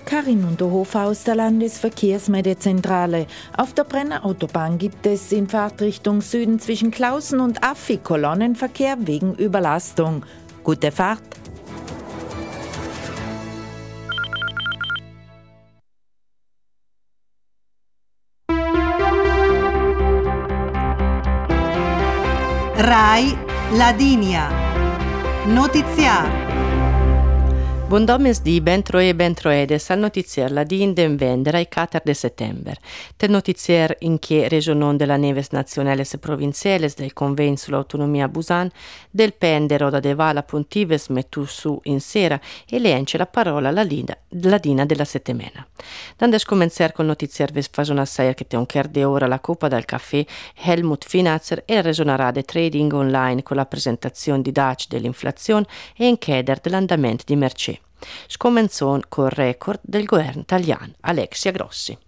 Karin Unterhofer aus der Landesverkehrsmeldezentrale. Auf der Brenner Autobahn gibt es in Fahrtrichtung Süden zwischen Klausen und Affi Kolonnenverkehr wegen Überlastung. Gute Fahrt! Rai Ladinia. Notiziar. Buon domesdì, bentroedes al notizier Ladin den vendera i 4 de settembre. Tel notizier in che regionon della Neves Nazionales Provinciales del Convegno sull'autonomia Busan, del pendero da Devala Pontives mettu su in sera e le ence la parola Ladina della settimana. Dandes comenziar col notizier ves fasona sair che te un cher de ora la Coppa dal Caffè Helmut Finazzer e resonarà de trading online con la presentazione di Dutch dell'inflazione e in cheder dell'andamento di merce. Scomenzò col record del governo italiano, Alexia Grossi.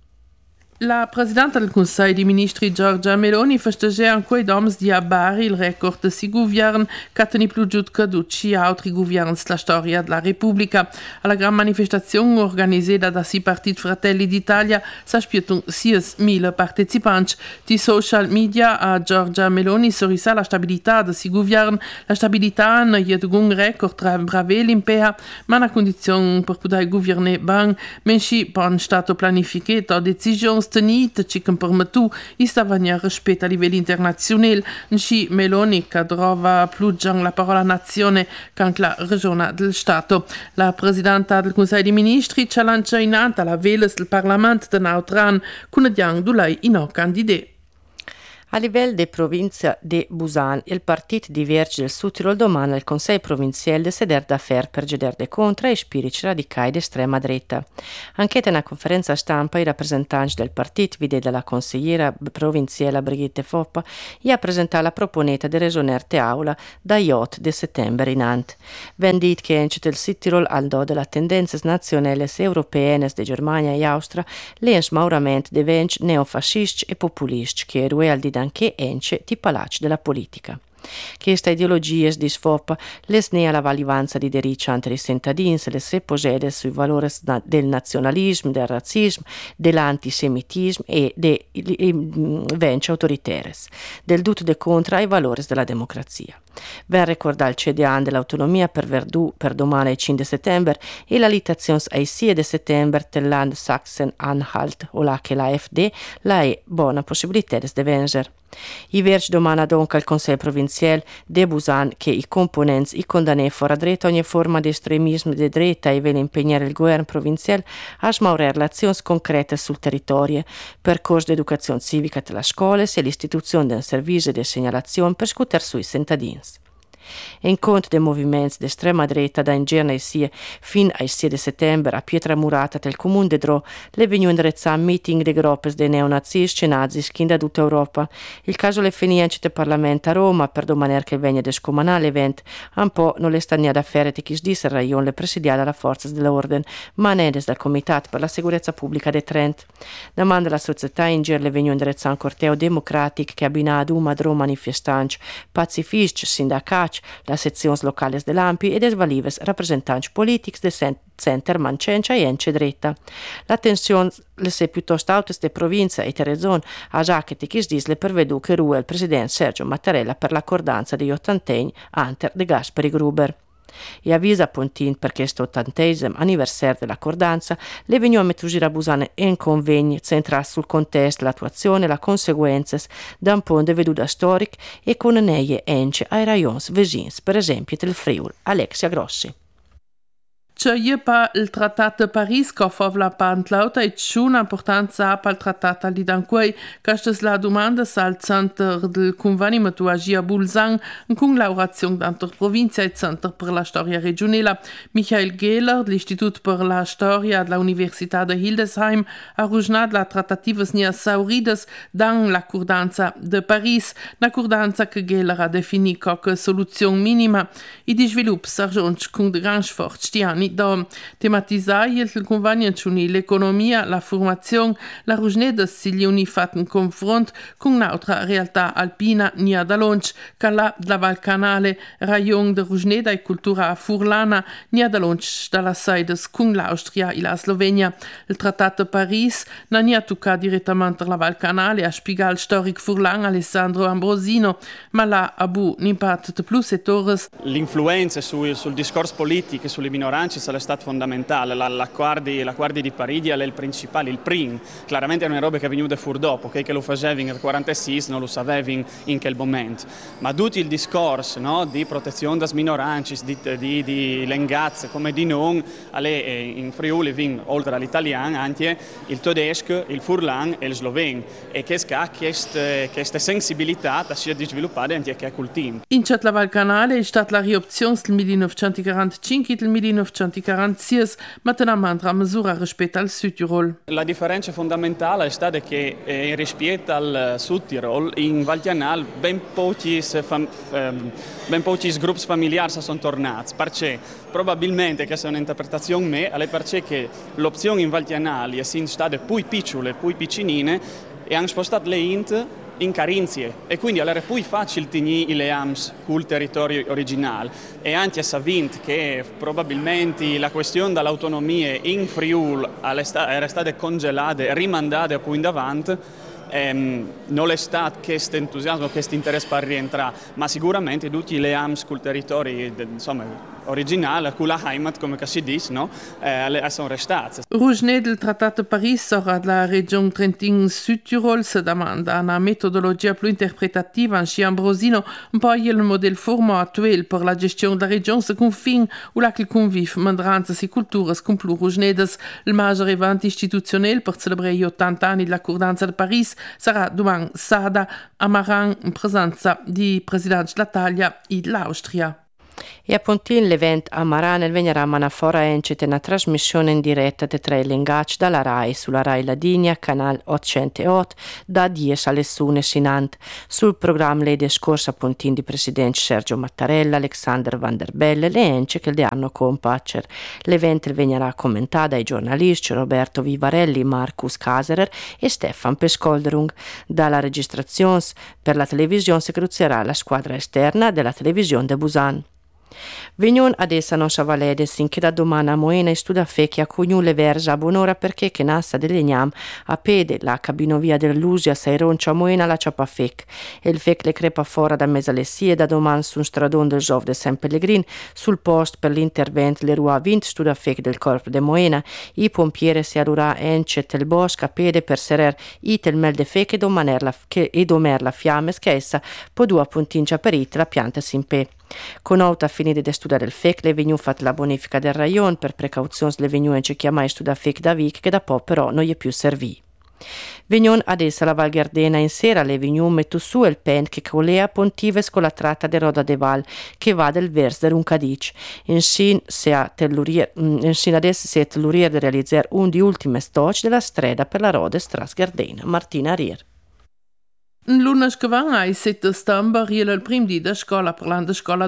La Presidenta del Consiglio dei Ministri Giorgia Meloni festeggia anche doms di a Bari il record del suo governo che ha più giudica di altri governi della storia della Repubblica. Alla gran manifestazione organizzata da si partito Fratelli d'Italia si aspettano 6.000 partecipanti. Di social media a Giorgia Meloni sorrisa la stabilità del suo governo. La stabilità non è un record tra bravelli in PEA, ma una condizione per poter governare bene, mentre per un stato pianificato decisioni tenite ci che permettu ista vania rispetto a livello internazionale ci Meloni che trova più la parola nazione che anche la regione del Stato. La Presidenta del Consiglio dei Ministri ci ha lanciato in anta la veles del Parlamento de Nautran con diang du lei in candidate. A livello di provincia di Busan, il partito diverge del Sud Tirol domani al Consiglio provinciale di seder d'affaire per gedere de contra e spiriti radicali d'estrema dretta. Anche nella conferenza stampa i rappresentanti del partito vide dalla consigliera provinciale Brigitte Foppa e ha presentato la proponeta di regione te aula da IOT di settembre in Ant. Ben dit che in il Sud Tirol al do della tendenze nazionali europee di Germania e Austria le smauramento di venci neofascisti e populisti che erue al di anche ence di palazzo della politica. Questa ideologia di sfopa les nea la valivanza di dericia ante i cittadini, le se posede sui valori del nazionalismo, del razzismo, dell'antisemitismo e de vence autoritaires, del tutto de contra ai valori della democrazia. Ben ricordare il CDA dell'autonomia per Verdù per domani 5 settembre e la litazione ai 6 settembre del Land Sachsen-Anhalt o la che la FD la è buona possibilità di vencer. I verci domani dunque al Consiglio provinciale de Busan che i componenti i condannano fuori dritto ogni forma di estremismo di dritta e vogliono impegnare il governo provinciale a smaurare azioni concrete sul territorio, percorso di educazione civica della scuola e l'istituzione di un servizio di segnalazione per scuotere sui cittadini. Incontro dei movimenti d'estrema dretta da ingerna e sia fin ai 6 settembre a Pietra Murata del comune de Dro le vengono indirizzati meeting de groppe dei neonazisti e nazis in da tutta Europa. Il caso le finienci del Parlamento a Roma per domani che venga descomunale event un po' non le stanno ad affare che si disse il rayon le presidiale alla forza dell'ordine ma nedes dal Comitato per la Sicurezza Pubblica de Trent. Domanda la società in ger le vengono indirizzati un corteo democratico che abbina ad una Dro manifestanti pacifisti, sindacati la sezione locale dell'Ampi e des valives rappresentanti politici del center Mancencia e Ence Dretta. La tensione le se piuttosto alte de provincia e regione a già che ti disle per vedu che rue il presidente Sergio Mattarella per l'accordanza degli ottanteni Anter de Gasperi Gruber. E avvisa Pontin per questo 80° anniversario dell'accordanza le veniamo a mettere a Busane in convegni centrati sul contesto, l'attuazione e le conseguenze da un punto di vista storico e con neie ence ai raions vicini, per esempio del Friuli. Alexia Grossi. C'è pa il Trattato di Paris che offre la pantlauta e c'è un'importanza per il Trattato di Danquei. Questa è la domanda al centro del convenio a Bulzang con l'aurazione d'Anter Provincia e Centro per la Storia Regionale. Michael Gehler, dell'Istituto per la Storia dell'Università di Hildesheim, ha ragionato la trattativa snia saurides dan l'accordanza di Paris, l'accordanza che Gehler ha definito come soluzione minima e di sviluppo sargiunci con de grandi sforzi di anni anni da tematizzare il convegno l'economia, la formazione, la Rusneda si liuni fatto un confronto con un'altra realtà alpina nia da longe, che la Val Canale, rayon de Rusneda e cultura furlana nia da longe dalla sede con l'Austria e la Slovenia. Il Trattato di Paris non nia tocca direttamente la Val Canale, ha spiegato il storico furlan Alessandro Ambrosino, ma l'ha avuto un impatto di più settori. L'influenza sul discorso politico e sulle minoranze è stata fondamentale. L'accordo di Parigi è il principale, il prim. Chiaramente è una roba che è venuta fuori dopo, che lo facevi nel 1946 non lo sapevi in quel momento. Ma tutto il discorso, no, di protezione delle minoranze, di lengazze come di non, in Friuli vin oltre all'italiano anche il tedesco, il furlan e il sloven. E che questa sensibilità si è sviluppata anche a col team. In la Val Canale è stata la riopzione del 1945 e del 1946, ma in una misura rispetto al Sud Tirol. La differenza fondamentale è stata che rispetto al Sud Tirol, in Val Canale ben pochi gruppi familiari sono tornati, perché probabilmente, questa è un'interpretazione mia, è perché l'opzione in Val Canale è stata più piccole, più piccinine e hanno spostato le int in Carinzie e quindi era più facile tenere le AMS col territorio originale e anche a Savint che probabilmente la questione dell'autonomia in Friuli era stata congelata e rimandata più in davanti. Non è stato questo entusiasmo, questo interesse per rientrare, ma sicuramente tutti le AMS col territorio originale, con la Heimat, come si dice, no? Sono restate. Rusned del Trattato di Parigi sarà la regione Trentin-Sud-Tirol si domanda una metodologia più interpretativa in Ambrosino, un po' il modello formato attuale per la gestione della regione se confine o la che convive minoranze e culture con più rusnedes. Il maggiore evento istituzionale per celebrare gli 80 anni dell'accordanza di Parigi sarà domani Sada a Maran in presenza di presidenti dell'Italia e dell'Austria. E a Pontin l'evento a Maran venirà manafora encete una trasmissione in diretta di tre linguaggi dalla RAI sulla RAI Ladinia, canale 808, da 10 alle 11 sinant. Sul programma le discorso a Pontin di presidente Sergio Mattarella, Alexander Van der Belle, le ence che le hanno compaccer. L'evento venirà commentato dai giornalisti Roberto Vivarelli, Marcus Caserer e Stefan Pescoldrung. Dalla registrazione per la televisione si cruzierà la squadra esterna della televisione de Busan. Vegnon adesso non sa valere sinché da domani a Moena e studia fecchia cugnu le versa a buon'ora perché che nassa dell'egnam a pede la cabinovia dell'Usia sei roncia a Moena la ciapa fec e il fec le crepa fora da mezza le sie da domani su un stradon del Giov de Saint Pellegrin sul post per l'intervento le rua 20 studia fec del corpo de Moena i pompieri si arurà encet il bosco a pede per serer itel mel de fec e domer la fiamme schessa po due puntincia per it la pianta simpe. Con auta finita di studiare il FEC le vegnu fatta la bonifica del rayon per precauzione le vegnu ence chiamai studia FEC da Vic che da po' però non gli è più servì. Vegnon adesso la Val Gardena in sera le vegnu metto su il pen che colea pontives con la tratta de Roda de Val che va del vers der Uncadic. Insin adesso si è tellurier di realizzare un di ultime stoc della strada per la Roda Stras Gardena. Martina Rier. L'una scavan ai 7 settembre riel il prim di da scola parlant de scola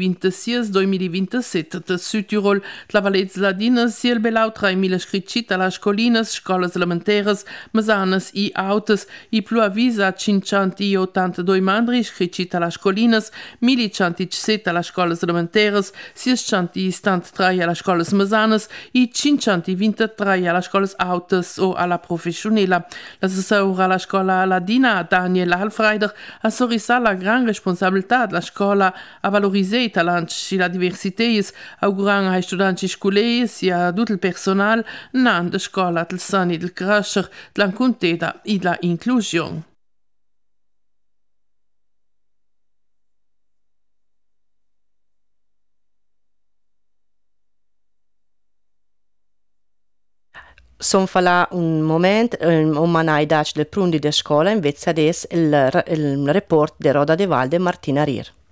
2026-2027 de Sud Tirol la Valets Ladinas si el belau 3000 scriccit alla scolinas, scolas elementaires, masanas i autes i plu avisa 582 mandri scriccit alla scolinas, 1107 alla scolas elementaires, 673 alla scolas masanas i 523 alla scolas autes o alla professionella. La sessaura alla scola Ladina Daniel Alfreider a sorrisa la gran responsabilità della scuola a valorizzare i talenti e la diversità, augurando ai studenti scolari e a tutto il personale non della scuola del sani del crescere, della contenta e della inclusione. Son falà un moment, un manai dac del prundi de scola, invece adesso il report de Roda de Val de Martina Rier.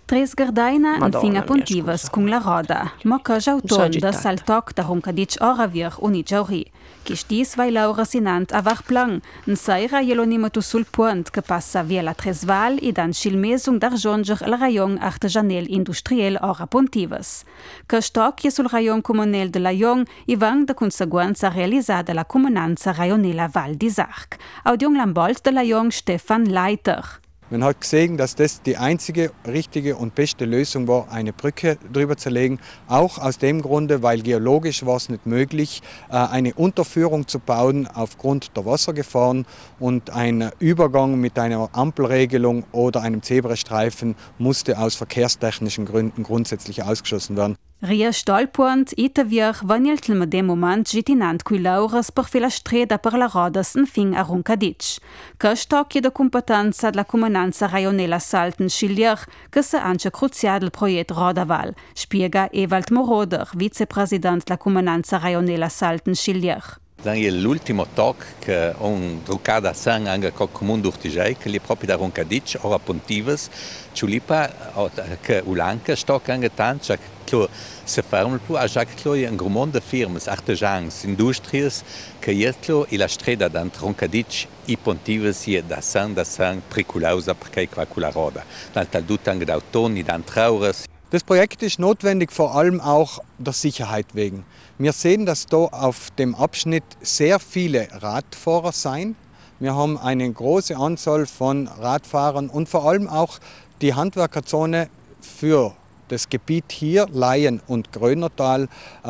Tres Gardaina in finga pontivas con la roda, ma che jauton da saltoc da roncadic oravier unijauri. Kistis vai Laura sinant avar plan, n saira jelonimato sul punt che passa via la Tresval e dan schilmesung d'arjonger el rayon artesanel industriel ora pontivas. Che stoc je sul rayon comunel de la Jong e vang da conseguenza realizzata la comunanza rayonela Val d'Isarc. Audion Lambolt de la Jong Stefan Leiter. Man hat gesehen, dass das die einzige richtige und beste Lösung war, eine Brücke drüber zu legen. Auch aus dem Grunde, weil geologisch war es nicht möglich, eine Unterführung zu bauen aufgrund der Wassergefahren und ein Übergang mit einer Ampelregelung oder einem Zebrastreifen musste aus verkehrstechnischen Gründen grundsätzlich ausgeschlossen werden. Ria Stolpunt itavier vanil til medem moment gitinant cui lauras per fer la streda per la rodas en fin a Roncadic. Che stocchi de competenza della comunanza rayonela Salten Schilier, che se anche crucial del proiect Rodaval, spiega Ewald Moroder, vicepresident della comunanza rayonela Salten Schilier. L'ultimo toc che on truccada sang anche col comune d'Urtigei, che li proprio da Roncadic, ora Pontivas, Ciulipa, che Ulanca, stoc anche tanto, che se ferma più a Jacques Cloy un grand monde de firmes, artesans, industries, che ietlo e la strada da Roncadic e Pontivas è da sang preculausa perché qua con la roda. Dann tal dut anche da Autoni, dann Traures. Das Projekt ist notwendig, vor allem auch der Sicherheit wegen. Wir sehen, dass da auf dem Abschnitt sehr viele Radfahrer sein. Wir haben eine große Anzahl von Radfahrern und vor allem auch die Handwerkerzone für das Gebiet hier, Laien und Grönertal,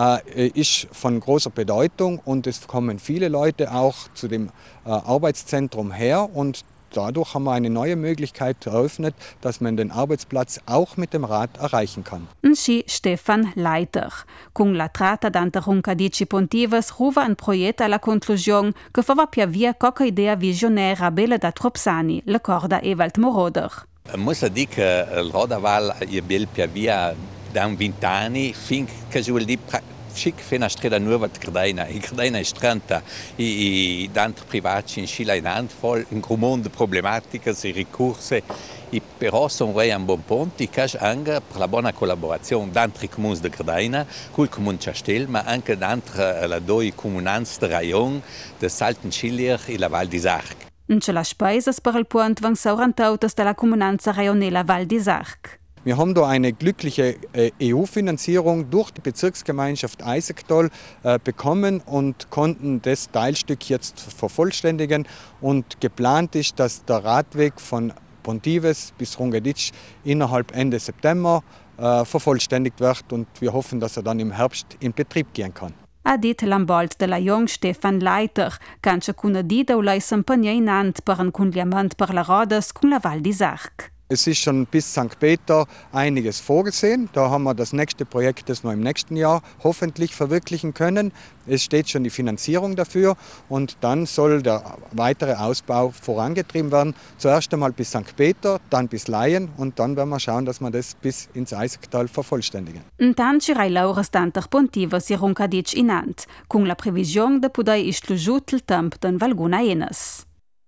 ist von großer Bedeutung und es kommen viele Leute auch zu dem Arbeitszentrum her und dadurch haben wir eine neue Möglichkeit eröffnet, dass man den Arbeitsplatz auch mit dem Rad erreichen kann. Nci Stefan Leiter. Con la tratta d'anta Roncadici Pontivas ruva un proiect alla conclusion che fava pia via qualche idea visionära bella da Tropsani, le corda Ewald Moroder. Muss dire che il Rodaval è bel pia via da 20 anni, fin che vuol dire Schick für eine strada nuova di Gardaina. E Gardaina è stranta e d'altri privati in Scila in handvoll, un gran mondo di problematiche e ricorse. E però sono un buon punto e anche per la buona collaborazione d'altri comuni di Gardaina, col comune Ciastel, ma anche d'altre la due comunanze di Rayon, di Salten Schilier e la Val d'Isarc. Ce la spaises per il punt van saurantautas della comunanza rayonela Val d'Isarc. Wir haben da eine glückliche EU-Finanzierung durch die Bezirksgemeinschaft Eisigtal bekommen und konnten das Teilstück jetzt vervollständigen. Und geplant ist, dass der Radweg von Pontivas bis Roncadic innerhalb Ende September vervollständigt wird und wir hoffen, dass er dann im Herbst in Betrieb gehen kann. Ha dit Lambolt de la Jong Stefan Leiter, cancha cuna dida u lai s'empagna inant per un conliament per la rodas con la Val d'Isarc. Es ist schon bis St. Peter einiges vorgesehen. Da haben wir das nächste Projekt, das wir im nächsten Jahr hoffentlich verwirklichen können. Es steht schon die Finanzierung dafür und dann soll der weitere Ausbau vorangetrieben werden. Zuerst einmal bis St. Peter, dann bis Laien und dann werden wir schauen, dass wir das bis ins Eisigtal vervollständigen. Intant cirai lauras tanter Pontivas e Roncadic inant, con la previsione de pudai istlugiut il temp d'en valguna enes.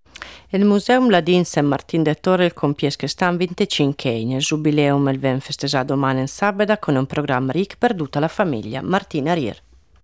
Il Museum Ladin San Martin de Torre compie quest'anno 25 anni. Il jubileum il ven festeggiato domani in sabato con un programma ricco per tutta la famiglia. Martina Rier.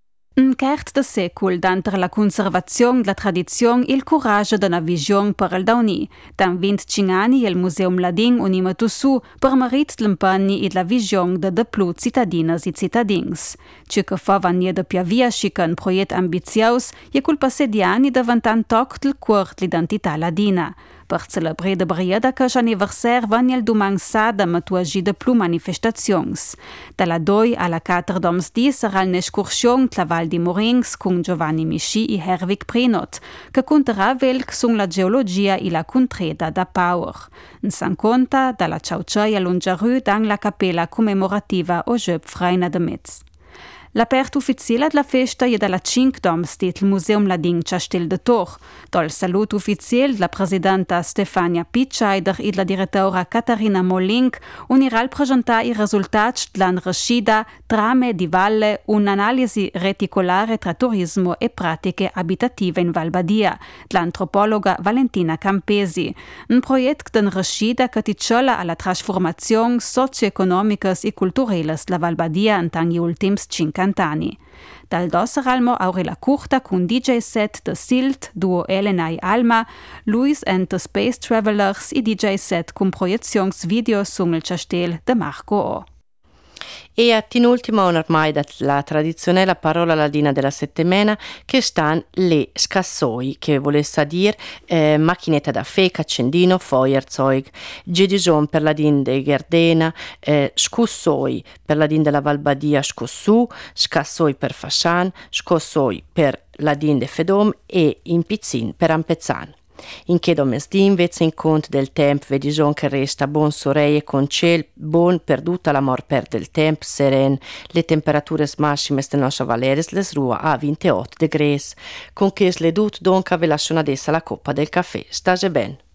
Un quart de secol d'antre la conservazione della tradizione e il coraggio d'una visione per il dauni. Dan 25 anni il Museum Ladin unimato su per marit l'impegno e la visione de più cittadinas e cittadins. Ciò che fa vania de pia via scica un proiect ambizios e col passare di anni davantan toc del cuore l'identità ladina. Per celebrar de briada che anniversaire vania il domang sada matuagi de più manifestazions. Dalla 2 alla 4 domsdì sarà un'escursione tra Val di Morings con Giovanni Misci e Herwig Prenot, che conterà velc su la geologia e la contreda da Power. In San Conta, dalla Ciaucei a Lungiarù, dan la cappella commemorativa o Jöp Freina de Metz. L'aperto ufficiale della festa è dalla 5 doms del Museum Ladin Castel de Tor. Dal saluto ufficiale della presidenta Stefania Pitscheider e della direttora Caterina Molink unirà il presentare i risultati dell'anrescida Trame di Valle, un'analisi reticolare tra turismo e pratiche abitative in Val Badia, dell'antropologa Valentina Campesi. Un progetto d'anrescida che ticciola alla trasformazione socio-economica e culturale della Val Badia in gli ultimi 50 anni. Dal dosseralmo Aurela Curta con DJ set de Silt, duo Elena e Alma, Luis and the Space Travelers e DJ set con proiezionsvideo sul castel de Marco O. E in ultimo ormai la tradizionale parola ladina della settimana che stanno le scassoi, che volesse dire macchinetta da feca, accendino, Feuerzeug, gedison per ladin de Gardena, scussoi per ladin della Valbadia scossu, scassoi per Fascian, scossoi per ladin de Fedom e impizzin per Ampezzan. In che domestin vezza in conto del tempo vedison che resta buon soreie con ciel buon perduta l'amor per del tempo seren, le temperature massime del nostro Valeres les rua a 28 degrees, con che le dut donca ve lasciano adesso la coppa del caffè. Stage ben.